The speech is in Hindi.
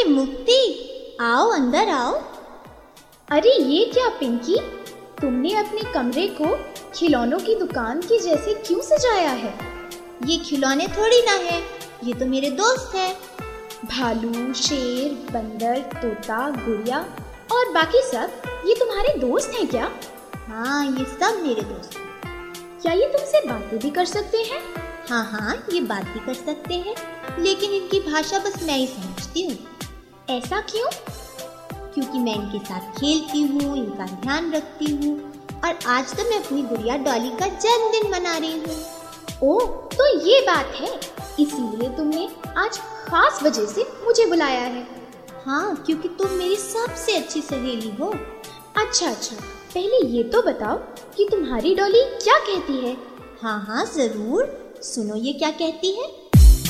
अरे मुक्ति, आओ अंदर आओ। अरे ये क्या पिंकी, तुमने अपने कमरे को खिलौनों की दुकान की जैसे क्यों सजाया है? ये खिलौने थोड़ी ना है, ये तो मेरे दोस्त हैं। भालू, शेर, बंदर, तोता, गुड़िया और बाकी सब ये तुम्हारे दोस्त हैं क्या? हाँ, ये सब मेरे दोस्त हैं। क्या ये तुमसे बातें भी कर सकते हैं? हाँ हाँ, ये बात भी कर सकते हैं, लेकिन इनकी भाषा बस मैं ही समझती हूँ। ऐसा क्यों? क्योंकि मैं इनके साथ खेलती हूँ, इनका ध्यान रखती हूँ, और आज तो मैं अपनी गुड़िया डॉली का जन्मदिन मना रही हूँ। ओह, तो ये बात है, इसीलिए तुमने आज खास वजह से मुझे बुलाया है। हाँ, क्योंकि तुम मेरी सबसे अच्छी सहेली हो। अच्छा, पहले ये तो बताओ कि तुम्हारी डॉली क्या कहती है? हाँ हाँ जरूर, सुनो ये क्या कहती है।